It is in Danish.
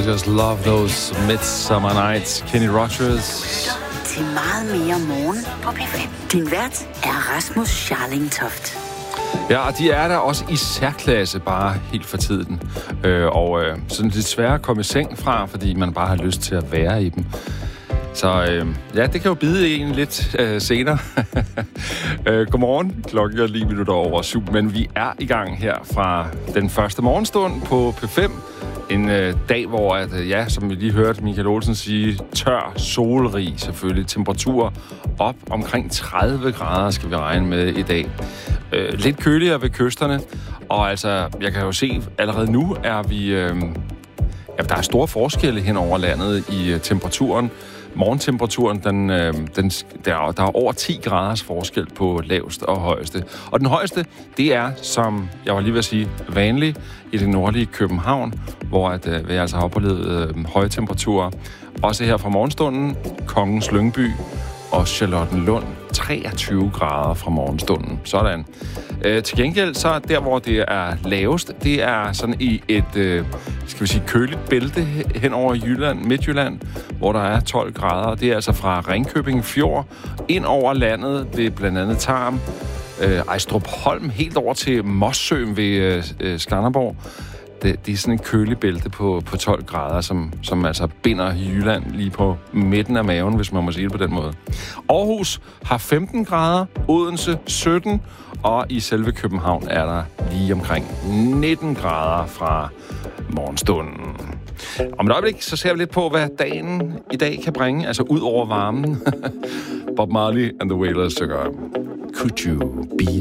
Just love those midsummer nights. Kenny Rogers. Til meget mere morgen på P5. Din vært er Rasmus Scharling-Toft. Ja, og de er der også i særklasse, bare helt for tiden. Sådan lidt svære at komme i seng fra, fordi man bare har lyst til at være i dem. Så ja, det kan jo bide en lidt senere. Godmorgen. Klokken er lige minutter over 7, men vi er i gang her fra den første morgenstund på P5. En dag, hvor, som vi lige hørte Michael Olsen sige, tør, solrig selvfølgelig. Temperatur op omkring 30 grader skal vi regne med i dag. Lidt køligere ved kysterne, og altså, jeg kan jo se, allerede nu er vi... der er store forskelle hen over landet i temperaturen. Morgentemperaturen, der er over 10 graders forskel på laveste og højeste. Og den højeste, det er, som jeg var lige ved at sige, vanlig i det nordlige København, hvor vi altså har oplevet høje temperaturer. Også her fra morgenstunden, Kongens Lyngby og Charlottenlund, 23 grader fra morgenstunden. Sådan. Til gengæld, så der, hvor det er lavest, det er sådan i et, skal vi sige, køligt bælte hen over Midtjylland, hvor der er 12 grader. Det er altså fra Ringkøbing Fjord ind over landet ved blandt andet Tarm, Ejstrup Holm, helt over til Mossøen ved Skanderborg. Det er sådan en kølig bælte på 12 grader, som altså binder Jylland lige på midten af maven, hvis man må sige det på den måde. Aarhus har 15 grader, Odense 17, og i selve København er der lige omkring 19 grader fra morgenstunden. Om et øjeblik, så ser vi lidt på, hvad dagen i dag kan bringe, altså ud over varmen. Bob Marley and the Wailers synger Could You Be